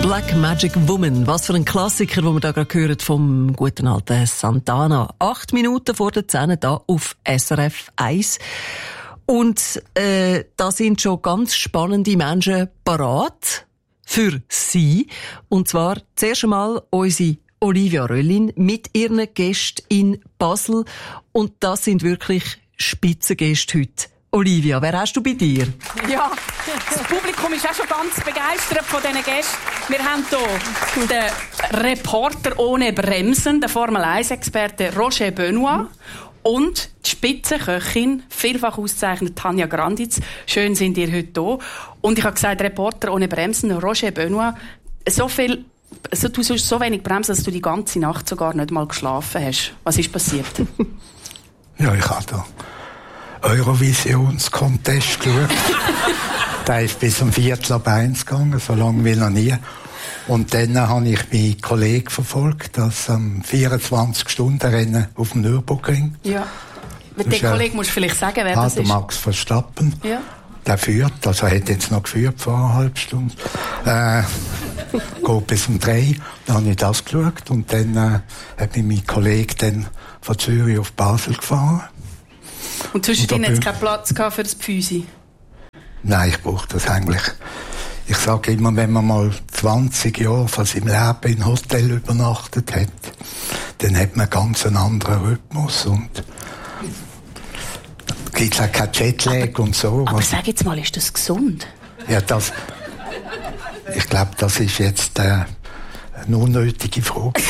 Black Magic Woman. Was für ein Klassiker, den wir da gerade hören vom guten alten Santana. 8 Minuten vor der 10 da auf SRF 1. Und da sind schon ganz spannende Menschen parat für Sie. Und zwar zuerst einmal unsere Olivia Röllin mit ihren Gästen in Basel. Und das sind wirklich Spitzengäste heute. Olivia, wer hast du bei dir? Ja, das Publikum ist auch schon ganz begeistert von diesen Gästen. Wir haben hier den Reporter ohne Bremsen, den Formel-1-Experte Roger Benoit und die Spitzenköchin, vielfach ausgezeichnet Tanja Granditz. Schön sind ihr heute hier. Und ich habe gesagt, Reporter ohne Bremsen, Roger Benoit. Du sollst so wenig bremsen, dass du die ganze Nacht sogar nicht mal geschlafen hast. Was ist passiert? Ja, ich habe da Eurovisions-Contest geschaut. Der ist bis um 1:45 gegangen, so lange wie noch nie. Und dann habe ich meinen Kollegen verfolgt, das 24-Stunden-Rennen auf dem Nürburgring. Ja. Mit dem Kollegen musst du vielleicht sagen, wer das ist. Max Verstappen. Ja. Der führt, also er hat jetzt noch geführt vor einer halben Stunde. Geht bis um 3. Dann habe ich das geschaut und dann hat mich mein Kollege dann von Zürich auf Basel gefahren. Und zwischendrin hat es keinen Platz gehabt für das Pfüsi? Nein, ich brauche das eigentlich. Ich sage immer, wenn man mal 20 Jahre von seinem Leben in Hotel übernachtet hat, dann hat man ganz einen anderen Rhythmus und gibt es auch kein Jetlag und so. Aber sag jetzt mal, ist das gesund? Ja, ich glaube, das ist jetzt eine unnötige Frage.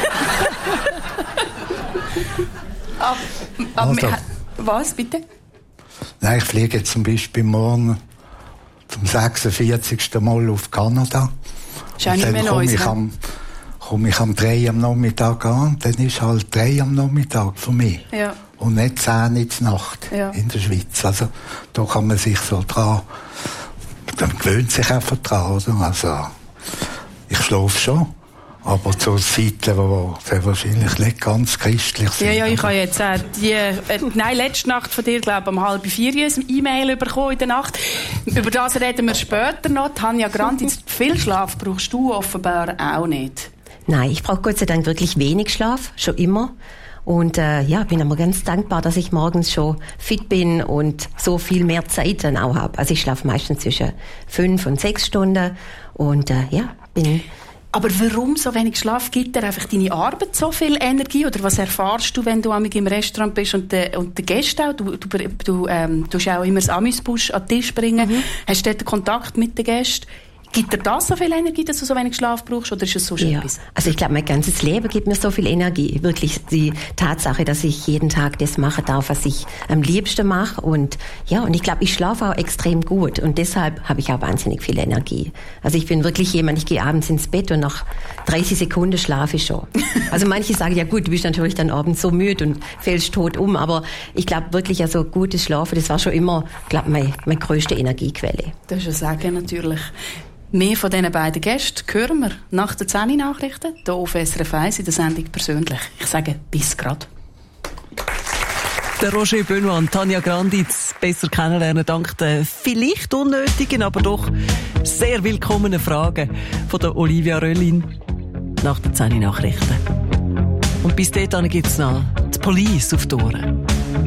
Was, bitte? Nein, ich fliege jetzt zum Beispiel morgen zum 46. Mal auf Kanada. Ist auch nicht mehr Neues, komme ich am 3 am Nachmittag an, dann ist halt 3 am Nachmittag für mich. Ja. Und nicht 10 in der Nacht in der Schweiz. Also, da kann man sich so dran, dann gewöhnt sich einfach dran, oder? Also, ich schlafe schon. Aber zu Zeiten, die sehr wahrscheinlich nicht ganz christlich sind. Ja, ich habe jetzt letzte Nacht von dir, glaube ich, um 3:30 ein E-Mail bekommen in der Nacht. Über das reden wir später noch. Tanja Granditz, viel Schlaf brauchst du offenbar auch nicht. Nein, ich brauche Gott sei Dank wirklich wenig Schlaf, schon immer. Und bin aber ganz dankbar, dass ich morgens schon fit bin und so viel mehr Zeit dann auch habe. Also ich schlafe meistens zwischen 5 und 6 Stunden und bin... Aber warum so wenig Schlaf? Gibt dir einfach deine Arbeit so viel Energie? Oder was erfahrst du, wenn du im Restaurant bist und der Gäste auch? Du tust auch immer das Amüsbusch an den Tisch bringen. Hast du dort Kontakt mit den Gästen? Gibt dir das so viel Energie, dass du so wenig Schlaf brauchst? Oder ist es so schon etwas? Also ich glaube, mein ganzes Leben gibt mir so viel Energie. Wirklich die Tatsache, dass ich jeden Tag das machen darf, was ich am liebsten mache. Und ich glaube, ich schlafe auch extrem gut. Und deshalb habe ich auch wahnsinnig viel Energie. Also ich bin wirklich jemand, ich gehe abends ins Bett und nach 30 Sekunden schlafe ich schon. Also manche sagen, ja gut, du bist natürlich dann abends so müde und fällst tot um. Aber ich glaube wirklich, also gutes Schlafen, das war schon immer, glaube meine grösste Energiequelle. Das ist ja sagen, natürlich. Mehr von diesen beiden Gästen hören wir nach den 10 Nachrichten hier auf SRF 1 in der Sendung «Persönlich». Ich sage bis grad. Der Roger Benoit und Tanja Granditz besser kennenlernen dank der vielleicht unnötigen, aber doch sehr willkommenen Fragen von der Olivia Röllin nach den 10 Nachrichten. Und bis dahin gibt es noch die Police auf die Ohren.